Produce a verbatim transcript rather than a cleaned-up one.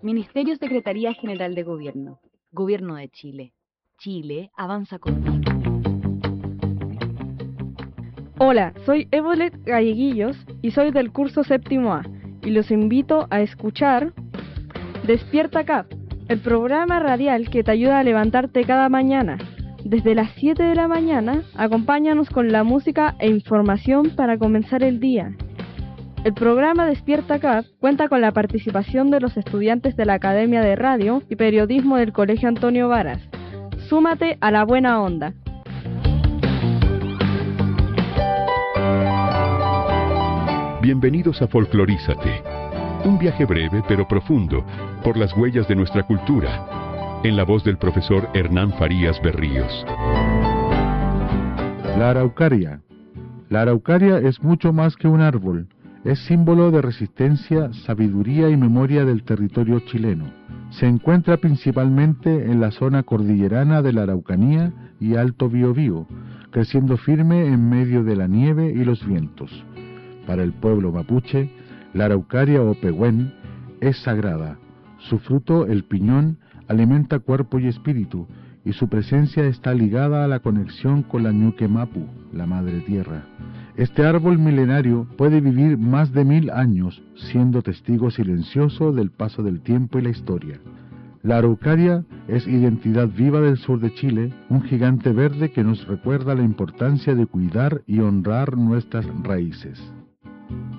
Ministerio Secretaría General de Gobierno. Gobierno de Chile. Chile avanza contigo. Hola, soy Evolet Galleguillos y soy del curso séptimo A y los invito a escuchar Despierta C A P, el programa radial que te ayuda a levantarte cada mañana. Desde las siete de la mañana, acompáñanos con la música e información para comenzar el día. El programa Despierta C A P cuenta con la participación de los estudiantes de la Academia de Radio y Periodismo del Colegio Antonio Varas. Súmate a la buena onda. Bienvenidos a Folclorízate, un viaje breve pero profundo por las huellas de nuestra cultura, en la voz del profesor Hernán Farías Berríos. La araucaria. La araucaria es mucho más que un árbol, es símbolo de resistencia, sabiduría y memoria del territorio chileno. Se encuentra principalmente en la zona cordillerana de la Araucanía y Alto Biobío, creciendo firme en medio de la nieve y los vientos. Para el pueblo mapuche, la araucaria o pehuen es sagrada. Su fruto, el piñón, alimenta cuerpo y espíritu, y su presencia está ligada a la conexión con la ñuque mapu, la madre tierra. Este árbol milenario puede vivir más de mil años, siendo testigo silencioso del paso del tiempo y la historia. La araucaria es identidad viva del sur de Chile, un gigante verde que nos recuerda la importancia de cuidar y honrar nuestras raíces.